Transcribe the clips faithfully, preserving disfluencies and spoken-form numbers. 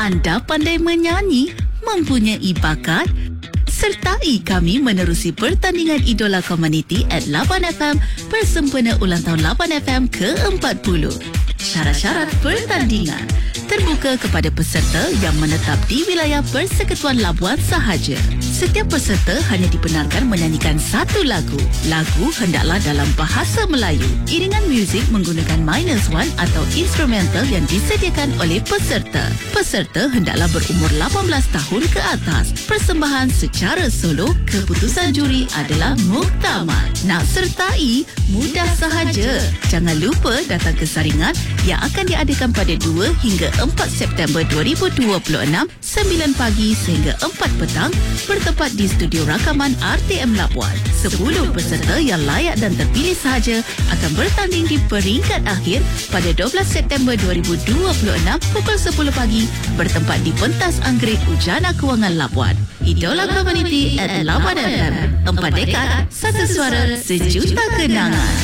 Anda pandai menyanyi, mempunyai bakat? Sertai kami menerusi pertandingan Idola Komuniti at lapan F M bersempena ulang tahun lapan F M ke empat puluh. Syarat-syarat pertandingan terbuka kepada peserta yang menetap di wilayah Persekutuan Labuan sahaja. Setiap peserta hanya dibenarkan menyanyikan satu lagu. Lagu hendaklah dalam bahasa Melayu. Iringan muzik menggunakan minus one atau instrumental yang disediakan oleh peserta. Peserta hendaklah berumur lapan belas tahun ke atas. Persembahan secara solo, keputusan juri adalah muktamad. Nak sertai? Mudah sahaja. Jangan lupa datang ke saringan yang akan diadakan pada dua hingga empat September dua ribu dua puluh enam, sembilan pagi sehingga empat petang, bertempat di studio rakaman R T M Labuan. sepuluh peserta yang layak dan terpilih sahaja akan bertanding di peringkat akhir pada dua belas September dua ribu dua puluh enam pukul sepuluh pagi, bertempat di pentas Anggerik Ujana Kewangan Labuan. Idola Komuniti at Labuan F M. Empat dekad, satu suara, sejuta kenangan.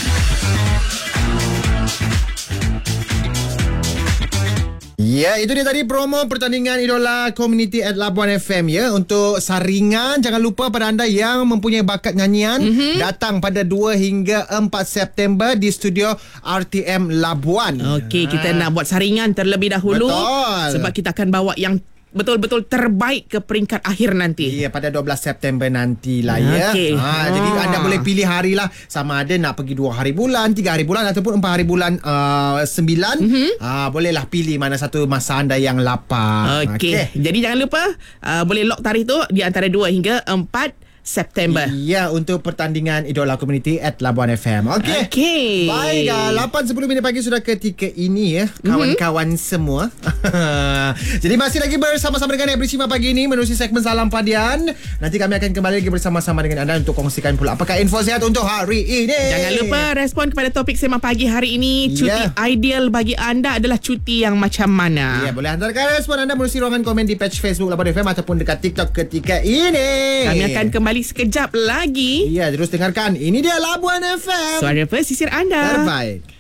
Ya, itu dia tadi promo pertandingan Idola Komuniti at Labuan F M ya. Untuk saringan, jangan lupa pada anda yang mempunyai bakat nyanyian, mm-hmm. datang pada dua hingga empat September di studio R T M Labuan. Okey, ha. Kita nak buat saringan terlebih dahulu. Betul. Sebab kita akan bawa yang betul-betul terbaik ke peringkat akhir nanti. Ya, pada dua belas September nantilah ya. Okay. Ha, oh. Jadi anda boleh pilih hari lah. Sama ada nak pergi dua hari bulan, tiga hari bulan ataupun empat hari bulan uh, sembilan. Mm-hmm. Ha, bolehlah pilih mana satu masa anda yang lapar. Okey. Okay. Jadi jangan lupa uh, boleh lock tarikh tu di antara dua hingga empat September. Ya, untuk pertandingan Idola Komuniti at Labuan F M. Okey. Okay. Baik, lapan sepuluh minit pagi sudah ketika ini ya, kawan-kawan mm-hmm. semua. Jadi masih lagi bersama-sama dengan Ebri Shima pagi ini menerusi segmen Salam Padian. Nanti kami akan kembali lagi bersama-sama dengan anda untuk kongsikan pula apakah info sihat untuk hari ini. Jangan lupa respon kepada topik Sembang Pagi hari ini. Cuti yeah. ideal bagi anda adalah cuti yang macam mana? Ya, boleh hantarkan respon anda menerusi ruangan komen di page Facebook Labuan F M ataupun dekat TikTok ketika ini. Kami akan kembali sekejap lagi. Ya, terus dengarkan. Ini dia Labuan F M. Suara pesisir anda. Terbaik.